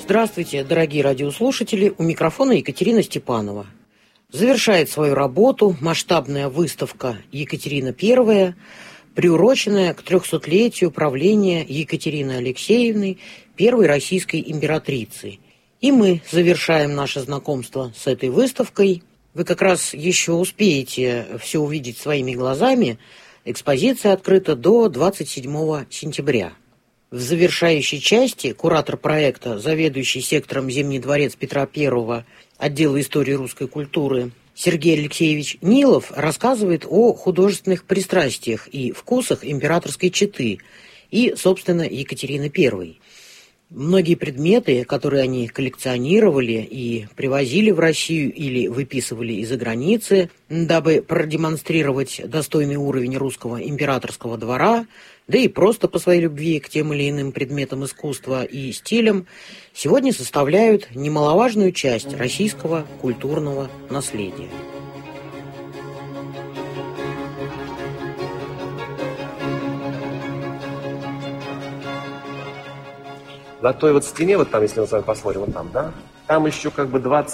Здравствуйте, дорогие радиослушатели, у микрофона Екатерина Степанова. Завершает свою работу масштабная выставка «Екатерина I», приуроченная к 300-летию правления Екатерины Алексеевны, первой российской императрицы. И мы завершаем наше знакомство с этой выставкой. Вы как раз еще успеете все увидеть своими глазами. Экспозиция открыта до 27 сентября. В завершающей части куратор проекта, заведующий сектором Зимний дворец Петра I отдела истории русской культуры Сергей Алексеевич Нилов рассказывает о художественных пристрастиях и вкусах императорской четы и, собственно, Екатерины I. Многие предметы, которые они коллекционировали и привозили в Россию или выписывали из-за границы, дабы продемонстрировать достойный уровень русского императорского двора, да и просто по своей любви к тем или иным предметам искусства и стилям, сегодня составляют немаловажную часть российского культурного наследия. На той вот стене, вот там, если мы с вами посмотрим, вот там, да, там еще как бы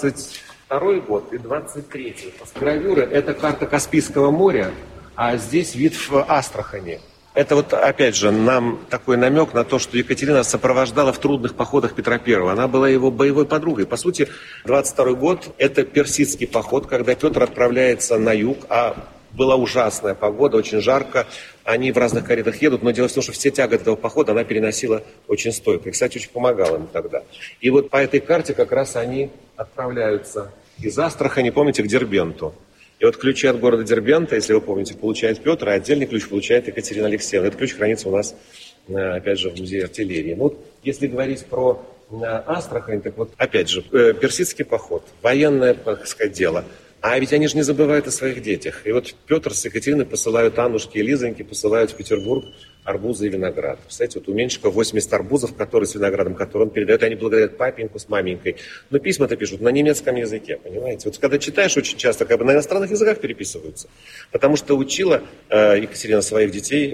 22-й год и 23-й. Гравюры – это карта Каспийского моря, а здесь вид в Астрахани. Это вот, опять же, нам такой намек на то, что Екатерина сопровождала в трудных походах Петра I. Она была его боевой подругой. По сути, 22-й год – это персидский поход, когда Петр отправляется на юг, а была ужасная погода, очень жарко. Они в разных каретах едут, но дело в том, что все тяготы этого похода она переносила очень стойко. И, кстати, очень помогала им тогда. И вот по этой карте как раз они отправляются из Астрахани, помните, к Дербенту. И вот ключи от города Дербента, если вы помните, получает Петр, а отдельный ключ получает Екатерина Алексеевна. Этот ключ хранится у нас, опять же, в музее артиллерии. Ну, вот, если говорить про Астрахань, так вот, опять же, персидский поход, военное, так сказать, дело. А ведь они же не забывают о своих детях. И вот Петр с Екатериной посылают Аннушке и Лизоньке, посылают в Петербург арбузы и виноград. Кстати, вот у Меньшикова 80 арбузов, которые с виноградом, которые он передает, они благодарят папеньку с маменькой. Но письма-то пишут на немецком языке, понимаете? Вот когда читаешь, очень часто как бы на иностранных языках переписываются. Потому что учила Екатерина своих детей,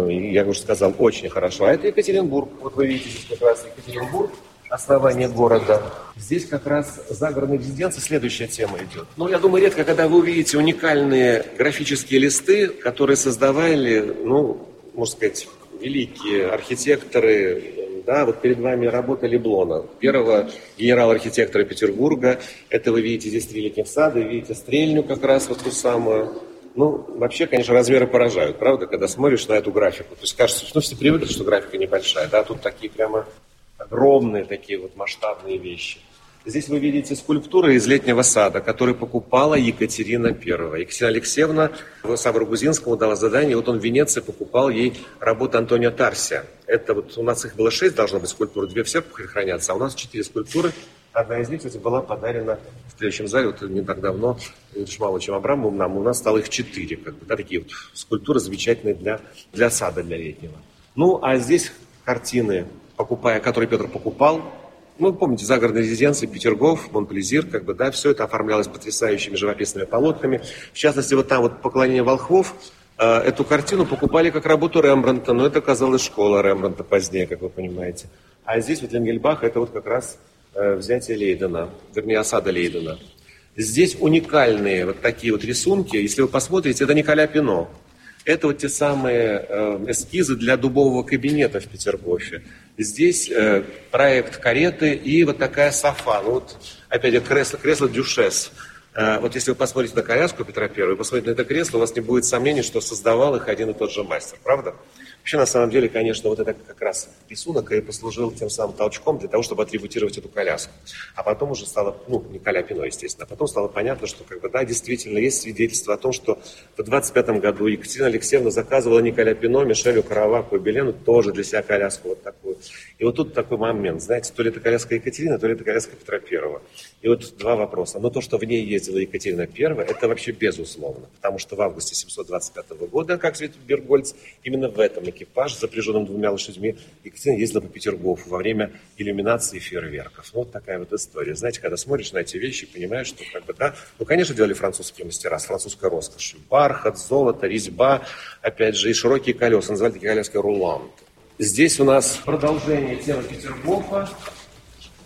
я уже сказал, очень хорошо. А это Екатеринбург. Вот вы видите здесь как раз Екатеринбург. Основание города. Здесь как раз загородной резиденции следующая тема идет. Ну, я думаю, редко, когда вы увидите уникальные графические листы, которые создавали, ну, можно сказать, великие архитекторы. Да, вот перед вами работа Леблона, первого генерал-архитектора Петербурга. Это вы видите здесь 3 летних сада, видите стрельню как раз вот ту самую. Ну, вообще, конечно, размеры поражают, правда, когда смотришь на эту графику. То есть кажется, что все привыкли, что графика небольшая, да, тут такие прямо огромные такие вот масштабные вещи. Здесь вы видите скульптуры из летнего сада, которые покупала Екатерина I. Екатерина Алексеевна Савру Грузинскому дала задание, вот он в Венеции покупал ей работы Антонио Тарсия. Это вот у нас их было 6, должно быть скульптур, 2 в Серпухове хранятся, а у нас 4 скульптуры. Одна из них, кстати, была подарена в следующем зале, вот не так давно, Шмаловичем Абрамовым нам, у нас стало их 4, как бы, да, такие вот скульптуры замечательные для сада, для летнего. Ну, а здесь картины, которые Петр покупал. Ну, помните, загородные резиденции, Петергоф, Монплезир, как бы, да, все это оформлялось потрясающими живописными полотнами. В частности, вот там вот «Поклонение волхвов», эту картину покупали как работу Рембрандта, но это оказалась школа Рембрандта позднее, как вы понимаете. А здесь вот Энгельбах, это вот как раз взятие Лейдена, вернее, осада Лейдена. Здесь уникальные вот такие вот рисунки. Если вы посмотрите, это Николя Пино. Это вот те самые эскизы для дубового кабинета в Петергофе. Здесь проект кареты и вот такая софа. Ну вот, опять же, кресло Дюшес. Вот если вы посмотрите на коляску Петра I, вы посмотрите на это кресло, у вас не будет сомнений, что создавал их один и тот же мастер. Правда? Вообще, на самом деле, конечно, вот это как раз рисунок и послужил тем самым толчком для того, чтобы атрибутировать эту коляску. А потом уже стало, ну, Николя Пино, естественно, а потом стало понятно, что, как бы, да, действительно, есть свидетельство о том, что в 25 году Екатерина Алексеевна заказывала Николя Пино, Мишелю Караваку и Белену тоже для себя коляску вот такую. И вот тут такой момент, знаете, то ли это коляска Екатерины, то ли это коляска Петра I. И вот 2 вопроса. Но то, что в ней ездила Екатерина I, это вообще безусловно. Потому что в августе 725 года, как святитель Бергольц, именно в этом экипаж, запряженным 2 лошадьми, Екатерина ездила по Петергофу во время иллюминации фейерверков. Ну, вот такая вот история. Знаете, когда смотришь на эти вещи, понимаешь, что, как бы, да, ну, конечно, делали французские мастера с французской роскошью. Бархат, золото, резьба, опять же, и широкие колеса. Называли такие коляски руланты. Здесь у нас продолжение темы Петергофа.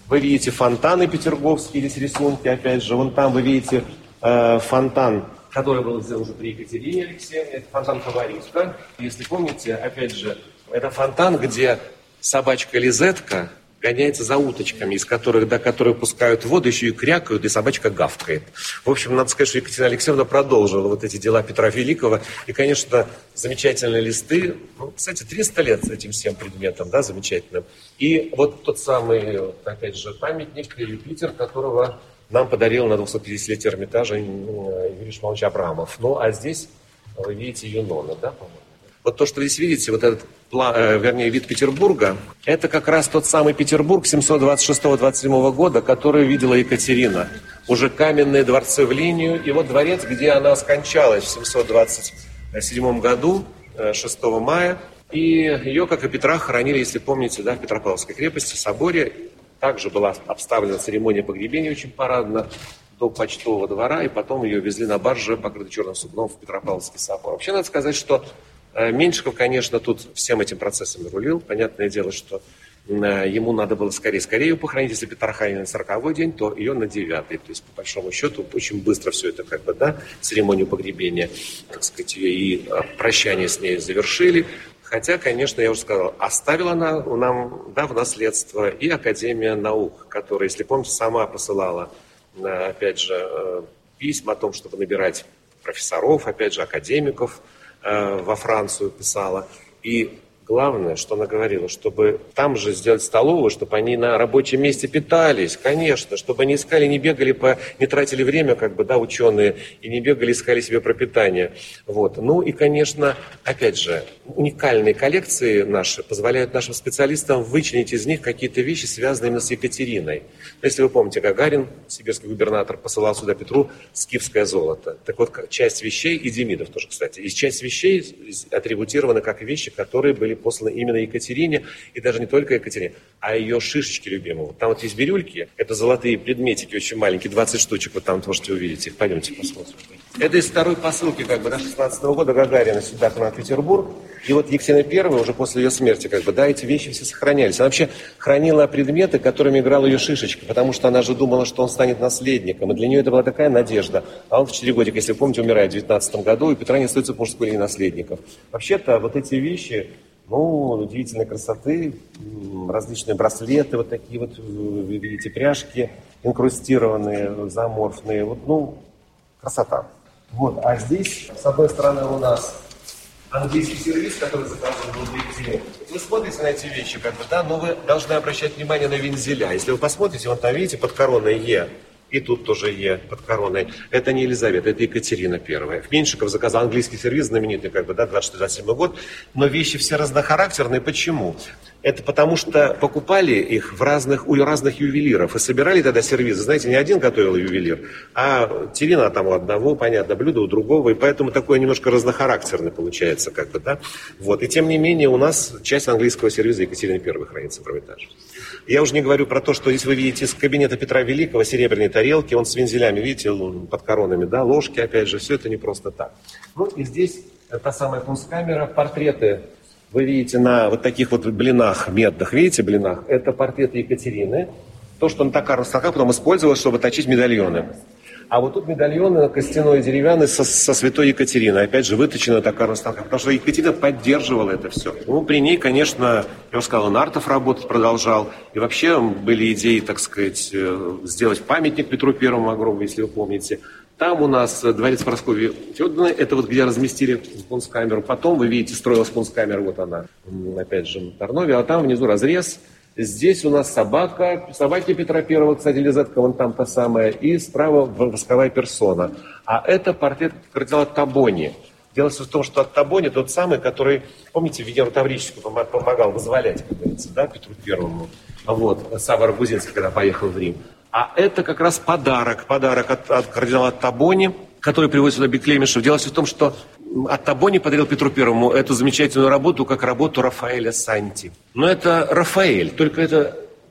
Вы видите фонтаны петерговские, здесь рисунки, опять же. Вон там вы видите фонтан, который был сделан уже при Екатерине Алексеевне. Это фонтан «Фаворитка». Если помните, опять же, это фонтан, где собачка Лизетка гоняется за уточками, до которых пускают воду, еще и крякают, и собачка гавкает. В общем, надо сказать, что Екатерина Алексеевна продолжила вот эти дела Петра Великого. И, конечно, замечательные листы. Ну, кстати, 300 лет с этим всем предметом, да, замечательным. И вот тот самый, опять же, памятник Юпитер, которого нам подарил на 250-летие Эрмитажа Юрий Шмалович Абрамов. Ну, а здесь вы видите Юнона, да, по-моему? Вот то, что вы здесь видите, вот этот вид Петербурга, это как раз тот самый Петербург 726-27 года, который видела Екатерина. Уже каменные дворцы в линию, и вот дворец, где она скончалась в 727 году, 6 мая, и ее, как и Петра, хоронили, если помните, да, в Петропавловской крепости, в соборе. Также была обставлена церемония погребения очень парадно до почтового двора, и потом ее везли на барже, покрытой черным сукном, в Петропавловский собор. Вообще, надо сказать, что Меньшиков, конечно, тут всем этим процессом рулил. Понятное дело, что ему надо было скорее ее похоронить. Если Петра хоронили на 40-й день, то ее на 9-й. То есть, по большому счету, очень быстро все это, церемонию погребения, так сказать, ее и прощание с ней завершили. Хотя, конечно, я уже сказал, оставила она нам, да, в наследство и Академия наук, которая, если помните, сама посылала, опять же, письма о том, чтобы набирать профессоров, опять же, академиков, во Францию писала. И главное, что она говорила, чтобы там же сделать столовую, чтобы они на рабочем месте питались, конечно, чтобы они искали, не бегали, не тратили время, ученые, и не бегали, искали себе пропитание. Вот. Ну и, конечно, опять же, уникальные коллекции наши позволяют нашим специалистам вычленить из них какие-то вещи, связанные именно с Екатериной. Если вы помните, Гагарин, сибирский губернатор, посылал сюда Петру скифское золото. Так вот, часть вещей, и Демидов тоже, кстати, и часть вещей атрибутированы как вещи, которые были посланы именно Екатерине, и даже не только Екатерине, а ее шишечки любимые. Там вот есть бирюльки, это золотые предметики очень маленькие, 20 штучек, вот там можете увидеть их. Пойдемте посмотрим. Это из второй посылки, 16 года Гагарина сюда, на Петербург. И вот Екатерина I, уже после ее смерти, эти вещи все сохранялись. Она вообще хранила предметы, которыми играла ее шишечка, потому что она же думала, что он станет наследником. И для нее это была такая надежда. А он в 4 годика, если вы помните, умирает в 19 году, и Петра не остается в мужской линии наследников. Вообще-то вот эти вещи, удивительной красоты, различные браслеты, вот такие вот, вы видите, пряжки инкрустированные, заморфные, красота. Вот, а здесь, с одной стороны, у нас английский сервиз, который заказан был для Екатерины. Вы смотрите на эти вещи, но вы должны обращать внимание на вензеля. Если вы посмотрите, вот там, видите, под короной Е, и тут тоже Е под короной. Это не Елизавета, это Екатерина I. Меньшиков заказал английский сервиз, знаменитый, 26-27 год. Но вещи все разнохарактерные. Почему? Это потому что покупали их у разных ювелиров. И собирали тогда сервизы. Знаете, не один готовил ювелир, а терина там у одного, понятно, блюдо у другого. И поэтому такое немножко разнохарактерное получается, Вот. И тем не менее у нас часть английского сервиза Екатерины I хранится в Эрмитаже. Я уже не говорю про то, что здесь вы видите из кабинета Петра Великого серебряные тарелки, он с вензелями, видите, под коронами, да, ложки, опять же, все это не просто так. И здесь та самая кунсткамера, портреты, вы видите на вот таких вот блинах медных, видите, блинах, это портреты Екатерины, то, что на токарных станках потом использовалось, чтобы точить медальоны. А вот тут медальоны костяной и деревянный со святой Екатериной. Опять же, выточены на токарных станках. Потому что Екатерина поддерживала это все. При ней, конечно, я уже сказал, Нартов работать продолжал. И вообще были идеи, так сказать, сделать памятник Петру Первому огромный, если вы помните. Там у нас дворец Парасковьи Федоровны, это вот где разместили кунсткамеру. Потом, вы видите, строилась кунсткамера, вот она, опять же, на Тарнове. А там внизу разрез. Здесь у нас собаки Петра Первого, кстати, Лизетка, вон там та самая, и справа восковая персона. А это портрет кардинала Табони. Дело в том, что Табони тот самый, который, помните, Венеру Таврическую помогал вызволять, как говорится, да, Петру Первому. Вот, Савва Рагузинский, когда поехал в Рим. А это как раз подарок от кардинала Табони, который приводит сюда Беклемишев. Дело в том, что Табони подарил Петру Первому эту замечательную работу, как работу Рафаэля Санти. Но это Рафаэль, только это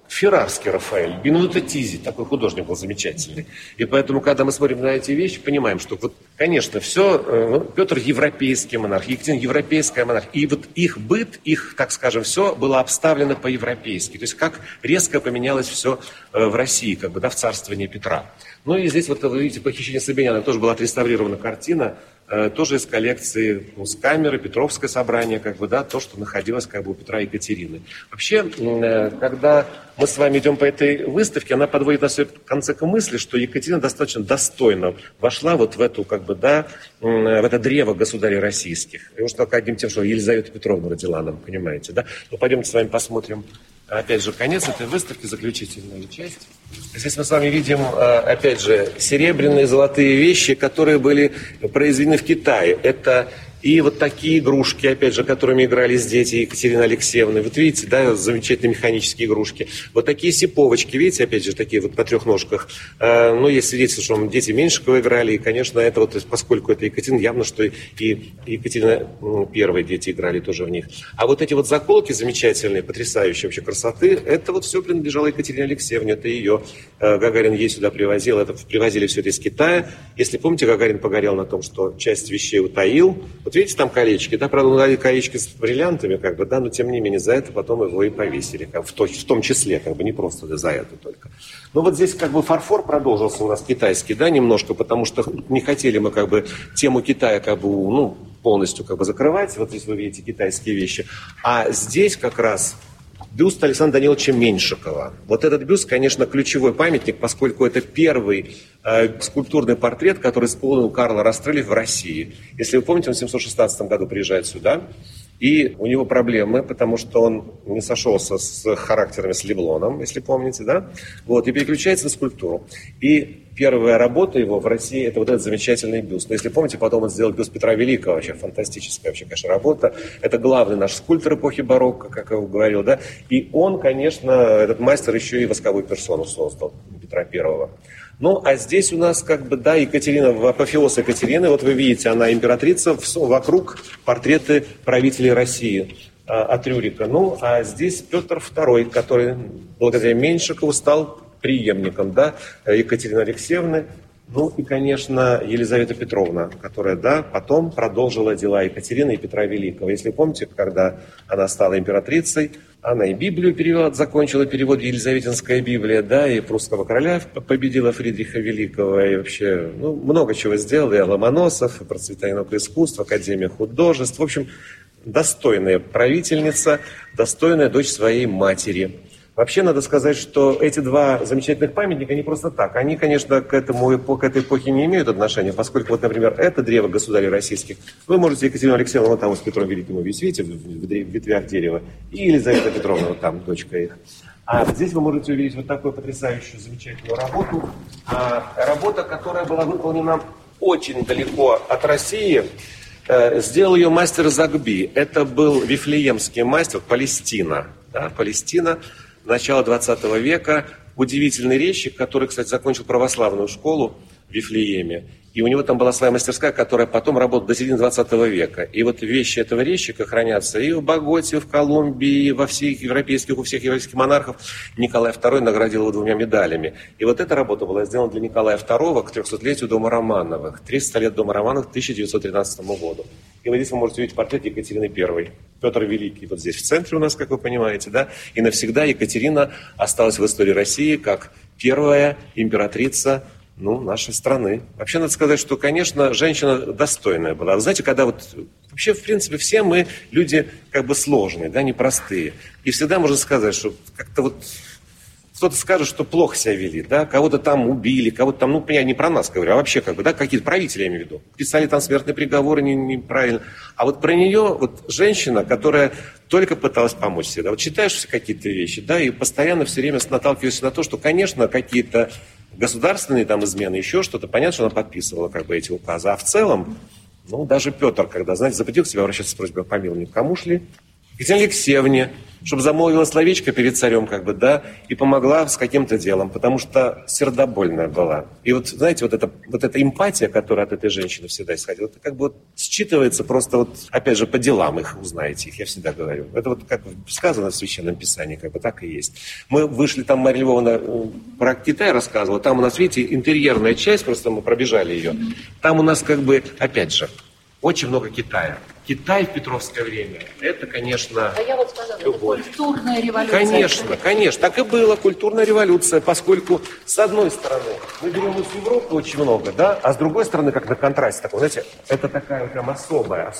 Феррарский Рафаэль, Бенвенуто Тизи, такой художник был замечательный. И поэтому, когда мы смотрим на эти вещи, понимаем, что, вот, конечно, все, Петр европейский монарх, Екатерина европейская монарх. И вот их быт, их, так скажем, все было обставлено по-европейски. То есть как резко поменялось все в России, как бы, да, в царствовании Петра. Ну и здесь, вот вы видите, «Похищение Собяняна» тоже была отреставрирована картина, тоже из коллекции Мускамеры, Петровское собрание, как бы, да, то, что находилось, как бы, у Петра и Екатерины. Вообще, когда мы с вами идем по этой выставке, она подводит нас в конце к мысли, что Екатерина достаточно достойно вошла вот в эту, как бы, да, в это древо государей российских. И уж только одним тем, что Елизавета Петровна родила нам, понимаете, да? Ну, пойдемте с вами посмотрим, опять же, конец этой выставки, заключительная часть. Здесь мы с вами видим, опять же, серебряные, золотые вещи, которые были произведены в Китае. Это и вот такие игрушки, опять же, которыми игрались дети Екатерины Алексеевны. Вот видите, да, замечательные механические игрушки. Вот такие сиповочки, видите, опять же, такие вот на трех ножках. Ну, есть свидетельство, что дети Меньшикова играли. И, конечно, это вот, поскольку это Екатерина, явно, что и Екатерина первые дети играли тоже в них. А вот эти вот заколки замечательные, потрясающие вообще красоты, это вот все принадлежало Екатерине Алексеевне. Это ее Гагарин ей сюда привозил. Это привозили все это из Китая. Если помните, Гагарин погорел на том, что часть вещей утаил. Вот видите, там колечки, да, правда, дали колечки с бриллиантами, как бы, да, но тем не менее за это потом его и повесили, как, в том числе, как бы, не просто да, за это только. Но вот здесь, как бы, фарфор продолжился у нас китайский, да, немножко, потому что не хотели мы, как бы, тему Китая, как бы, ну, полностью, как бы, закрывать. Вот здесь вы видите китайские вещи. А здесь как раз бюст Александра Даниловича Меньшикова. Вот этот бюст, конечно, ключевой памятник, поскольку это первый скульптурный портрет, который исполнил Карл Растрелли в России. Если вы помните, он в 716 году приезжает сюда, и у него проблемы, потому что он не сошелся с характерами с Леблоном, если помните, да? Вот, и переключается на скульптуру. И первая работа его в России – это вот этот замечательный бюст. Но если помните, потом он сделал бюст Петра Великого, вообще фантастическая, вообще, конечно, работа. Это главный наш скульптор эпохи барокко, как я говорил, да? И он, конечно, этот мастер еще и восковую персону создал, Петра Первого. Ну, а здесь у нас, как бы, да, Екатерина, апофеоз Екатерины, вот вы видите, она императрица, вокруг портреты правителей России от Рюрика. Ну, а здесь Петр II, который, благодаря Меньшикову, стал преемником, да, Екатерины Алексеевны. Ну, и, конечно, Елизавета Петровна, которая, да, потом продолжила дела Екатерины и Петра Великого. Если помните, когда она стала императрицей, она и Библию перевела, закончила перевод Елизаветинская Библия, да, и прусского короля победила Фридриха Великого, и вообще, ну, много чего сделала, и Ломоносов, и процветание наук и искусств, Академия художеств. В общем, достойная правительница, достойная дочь своей матери. Вообще, надо сказать, что эти два замечательных памятника не просто так. Они, конечно, к этой эпохе не имеют отношения, поскольку, вот, например, это древо государей российских. Вы можете Екатерину Алексеевну вот там с Петром Великим видите, в ветвях дерева, и Елизавета Петровна, вот там, дочка их. А здесь вы можете увидеть вот такую потрясающую, замечательную работу. Работа, которая была выполнена очень далеко от России. Сделал ее мастер Загби. Это был вифлеемский мастер, Палестина. Да, Палестина. Начала 20 века, удивительный резчик, который, кстати, закончил православную школу в Вифлееме. И у него там была своя мастерская, которая потом работала до середины 20 века. И вот вещи этого резчика хранятся и в Боготе, в Колумбии, и во всех европейских, у всех европейских монархов. Николай II наградил его 2 медалями. И вот эта работа была сделана для Николая II к 300-летию дома Романовых. 300 лет дома Романовых к 1913 году. И вот здесь вы можете увидеть портрет Екатерины I. Петр Великий вот здесь в центре у нас, как вы понимаете, да? И навсегда Екатерина осталась в истории России как первая императрица, ну, нашей страны. Вообще, надо сказать, что, конечно, женщина достойная была. Вы знаете, когда вот... Вообще, в принципе, все мы люди как бы сложные, да, непростые. И всегда можно сказать, что как-то вот... Кто-то скажет, что плохо себя вели, да, кого-то там убили, кого-то там, ну, я не про нас говорю, а вообще, как бы, да, какие-то правители, я имею в виду. Писали там смертные приговоры неправильно. А вот про нее, вот женщина, которая только пыталась помочь себе, да, вот читаешь все какие-то вещи, да, и постоянно все время наталкиваешься на то, что, конечно, какие-то государственные там измены, еще что-то, понятно, что она подписывала, как бы, эти указы. А в целом, ну, даже Петр, когда, знаете, запретил к себе обращаться с просьбой о помиловании, кому шли? Екатерине Алексеевне, чтобы замолвила словечко перед царем, как бы, да, и помогла с каким-то делом, потому что сердобольная была. И вот, знаете, вот эта эмпатия, которая от этой женщины всегда исходила, это как бы вот считывается просто вот, опять же, по делам их узнаете, их я всегда говорю. Это вот как сказано в Священном Писании, как бы так и есть. Мы вышли, там Марья Львовна про Китай рассказывала, там у нас, видите, интерьерная часть, просто мы пробежали ее, там у нас как бы, опять же, очень много Китая. Китай в Петровское время, это, конечно, а я вот сказала, любовь. Это культурная революция. Конечно, конечно, так и было, культурная революция, поскольку, с одной стороны, мы берем из Европы очень много, да, а с другой стороны, как на контрасте такой, знаете, это такая прям особая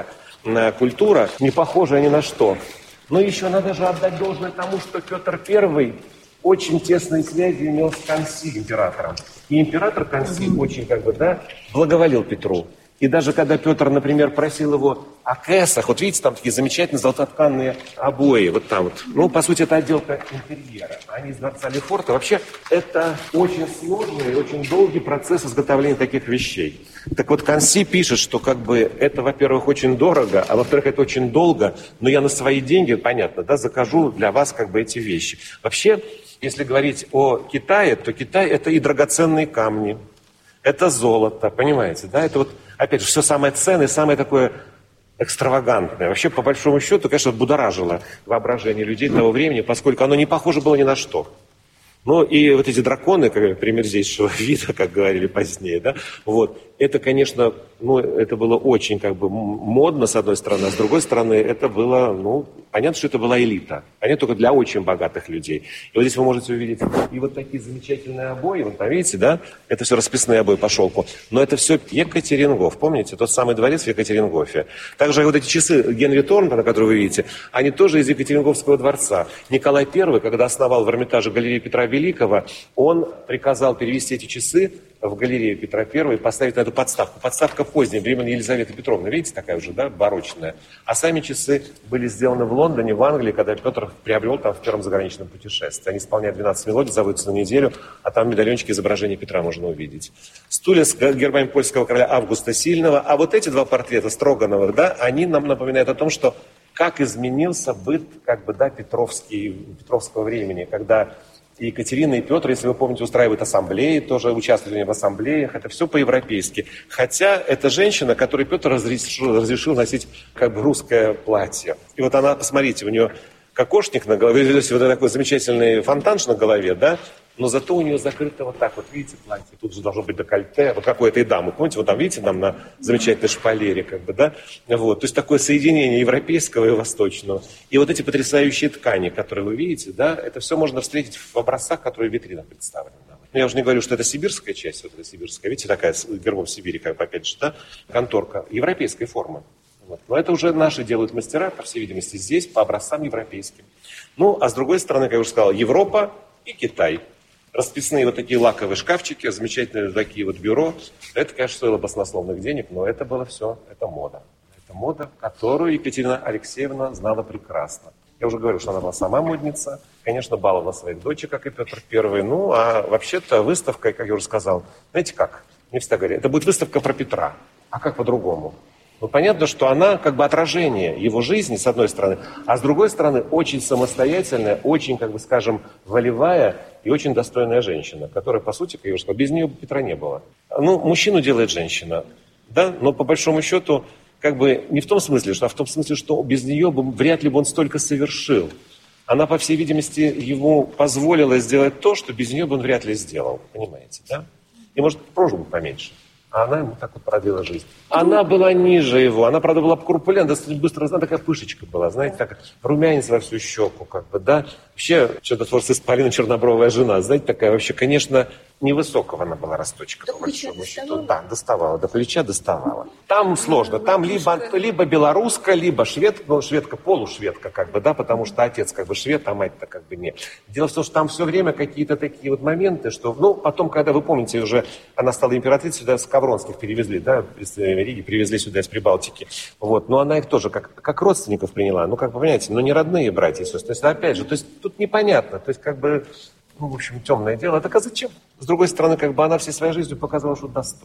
культура, не похожая ни на что. Но еще надо же отдать должное тому, что Петр I очень тесные связи имел с Канси, императором. И император Канси очень, как бы, да, благоволил Петру. И даже когда Петр, например, просил его о кэсах, вот видите, там такие замечательные золототканные обои, вот там вот. Ну, по сути, это отделка интерьера. Они из дворца Лефорта. Вообще, это очень сложный и очень долгий процесс изготовления таких вещей. Так вот, Канси пишет, что как бы это, во-первых, очень дорого, а во-вторых, это очень долго, но я на свои деньги, понятно, да, закажу для вас как бы эти вещи. Вообще, если говорить о Китае, то Китай – это и драгоценные камни, это золото, понимаете, да, это вот, опять же, все самое ценное, самое такое экстравагантное. Вообще, по большому счету, конечно, будоражило воображение людей того времени, поскольку оно не похоже было ни на что. Ну, и вот эти драконы, как примерзейшего вида, как говорили позднее, да, вот, это, конечно, ну, это было очень, как бы, модно, с одной стороны, а с другой стороны, это было, ну, понятно, что это была элита, понятно, только для очень богатых людей. И вот здесь вы можете увидеть и вот такие замечательные обои, вот там, видите, да, это все расписные обои по шелку, но это все Екатерингоф, помните, тот самый дворец в Екатерингофе. Также вот эти часы Генри Торнтона, которые вы видите, они тоже из Екатеринговского дворца. Николай I, когда основал в Эрмитаже галерею Петра Великого, он приказал перевести эти часы в галерею Петра I и поставить на эту подставку. Подставка поздняя, времени Елизаветы Петровны, видите, такая уже, да, барочная. А сами часы были сделаны в Лондоне, в Англии, когда Петр приобрел там в первом заграничном путешествии. Они исполняют 12 мелодий, зовутся на неделю, а там медальончики изображения Петра можно увидеть. Стулья с гербами польского короля Августа Сильного. А вот эти два портрета Строгановых, да, они нам напоминают о том, что как изменился быт, как бы, да, петровского времени, когда и Екатерина, и Петр, если вы помните, устраивают ассамблеи, тоже участвуют в ассамблеях, это все по-европейски. Хотя это женщина, которой Петр разрешил носить как бы русское платье. И вот она, посмотрите, у нее кокошник на голове, вот такой замечательный фонтанш на голове, да, но зато у нее закрыто вот так вот, видите, платье, тут же должно быть декольте, вот как у этой дамы, помните, вот там, видите, там на замечательной шпалере, как бы, да, вот, то есть такое соединение европейского и восточного. И вот эти потрясающие ткани, которые вы видите, да, это все можно встретить в образцах, которые в витринах представлены. Но я уже не говорю, что это сибирская часть, вот эта сибирская, видите, такая с гербом Сибири, как бы, опять же, да, конторка европейской формы. Вот. Но это уже наши делают мастера, по всей видимости, здесь по образцам европейским. Ну, а с другой стороны, как я уже сказал, Европа и Китай. Расписные вот такие лаковые шкафчики, замечательные такие вот бюро. Это, конечно, стоило баснословных денег, но это было все, это мода. Это мода, которую Екатерина Алексеевна знала прекрасно. Я уже говорил, что она была сама модница, конечно, баловала своих дочек, как и Петр I. Ну, а вообще-то выставка, как я уже сказал, знаете как, мне всегда говорят, это будет выставка про Петра, а как по-другому? Ну, понятно, что она как бы отражение его жизни, с одной стороны, а с другой стороны, очень самостоятельная, очень, как бы скажем, волевая и очень достойная женщина, которая, по сути, как я уже сказал, без нее Петра не было. Ну, мужчину делает женщина, да, но по большому счету, как бы не в том смысле, что, а в том смысле, что без нее бы вряд ли бы он столько совершил. Она, по всей видимости, ему позволила сделать то, что без нее бы он вряд ли сделал, понимаете, да? И, может, прожил бы поменьше. А она ему так вот продлила жизнь. Она была ниже его, она, правда, была корпулентна, достаточно быстро, она такая пышечка была, знаете, так румянец во всю щеку, как бы, да. Вообще, чудотворца Исполина, чернобровая жена, знаете, такая вообще, конечно, невысокого она была росточка, по большому счету. Да, доставала, до плеча доставала. Там сложно, там либо белоруска, либо шведка, ну, шведка, полушведка, как бы, да, потому что отец как бы швед, а мать-то как бы нет. Дело в том, что там все время какие-то такие вот моменты, что, ну, потом, когда, вы помните, уже она стала императрицей, сюда с Кавронских перевезли, да, из Риги, привезли сюда из Прибалтики. Вот, но она их тоже как родственников приняла, ну, как вы понимаете, но не родные братья и сестры. То есть, опять же, то есть, тут непонятно, то есть, как бы, ну, в общем, темное дело. Так а зачем? С другой стороны, как бы она всей своей жизнью показала, что достойна.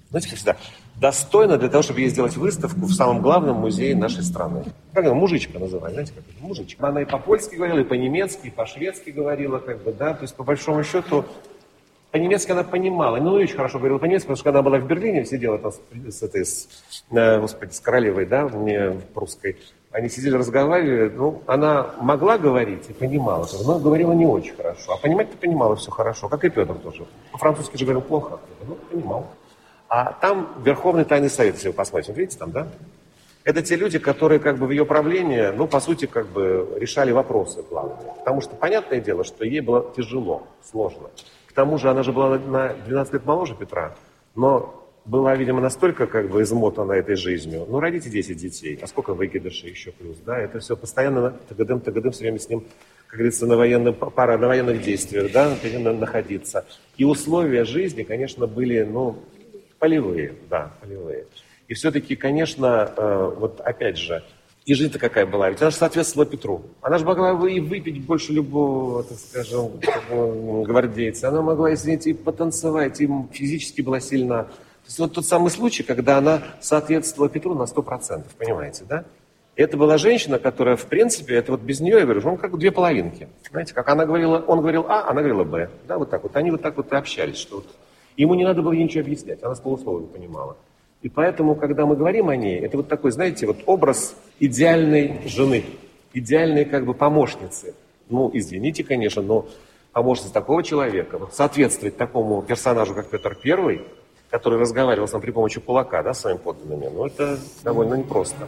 знаете, как всегда, достойно для того, чтобы ей сделать выставку в самом главном музее нашей страны. Как она, мужичка называют, знаете, как это, мужичка. Она и по-польски говорила, и по-немецки, и по-шведски говорила, как бы, да, то есть, по большому счету, по-немецки она понимала, ну, очень хорошо говорила по-немецки, потому что когда она была в Берлине, сидела там с королевой, да, в прусской, они сидели, разговаривали, ну, она могла говорить и понимала, но говорила не очень хорошо, а понимать-то понимала все хорошо, как и Петр тоже. По-французски же говорил плохо, но понимал. А там Верховный Тайный Совет, если вы посмотрите, видите там, да? Это те люди, которые как бы в ее правлении, ну, по сути, как бы решали вопросы главные. Потому что, понятное дело, что ей было тяжело, сложно. К тому же она же была на 12 лет моложе Петра, но была, видимо, настолько как бы измотана этой жизнью. Ну, родите 10 детей, а сколько выкидышей еще плюс, да? Это все постоянно, тагадым, все время с ним, как говорится, на военных действиях, да, находиться. И условия жизни, конечно, были, ну, полевые, да, полевые. И все-таки, конечно, вот опять же, и жизнь-то какая была, ведь она же соответствовала Петру. Она же могла и выпить больше любого, так скажем, гвардейца. Она могла, извините, и потанцевать, и физически была сильна. То есть вот тот самый случай, когда она соответствовала Петру на 100%, понимаете, да? И это была женщина, которая, в принципе, это вот без нее, я говорю, он как две половинки. Знаете, как она говорила, он говорил А, она говорила Б. Да, вот так вот. Они вот так вот и общались, что вот ему не надо было ей ничего объяснять, она с полуслова понимала. И поэтому, когда мы говорим о ней, это вот такой, знаете, вот образ идеальной жены, идеальной как бы помощницы. Ну, извините, конечно, но помощница такого человека, вот соответствовать такому персонажу, как Петр I, который разговаривал с ним при помощи кулака, да, с своими подданными, ну, это довольно непросто.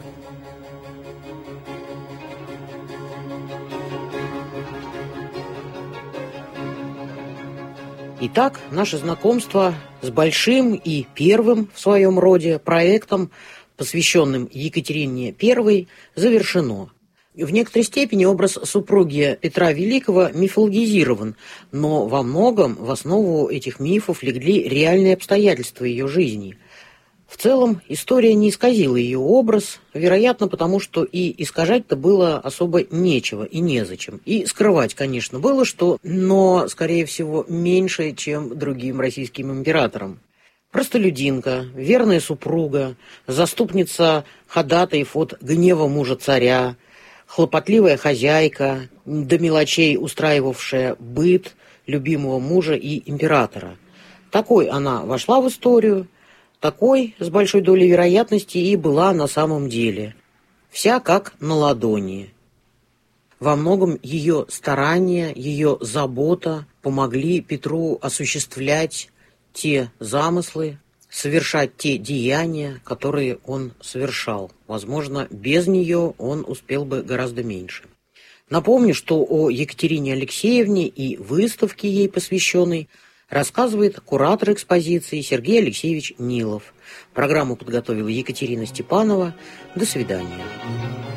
Итак, наше знакомство с большим и первым в своем роде проектом, посвященным Екатерине I, завершено. В некоторой степени образ супруги Петра Великого мифологизирован, но во многом в основу этих мифов легли реальные обстоятельства ее жизни. В целом, история не исказила ее образ, вероятно, потому что и искажать-то было особо нечего и незачем. И скрывать, конечно, было что, но, скорее всего, меньше, чем другим российским императорам. Простолюдинка, верная супруга, заступница ходатаев от гнева мужа-царя, хлопотливая хозяйка, до мелочей устраивавшая быт любимого мужа и императора. Такой она вошла в историю, такой, с большой долей вероятности, и была на самом деле. Вся как на ладони. Во многом ее старания, ее забота помогли Петру осуществлять те замыслы, совершать те деяния, которые он совершал. Возможно, без нее он успел бы гораздо меньше. Напомню, что о Екатерине Алексеевне и выставке ей посвященной рассказывает куратор экспозиции Сергей Алексеевич Нилов. Программу подготовила Екатерина Степанова. До свидания.